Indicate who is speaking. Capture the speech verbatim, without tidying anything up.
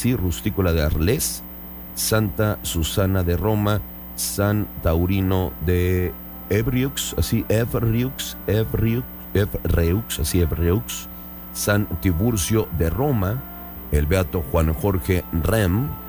Speaker 1: así, Rustícola de Arles, Santa Susana de Roma, San Taurino de Evreux, así, Evreux, Evreux, Evreux, así, Evreux, San Tiburcio de Roma, el beato Juan Jorge Rem,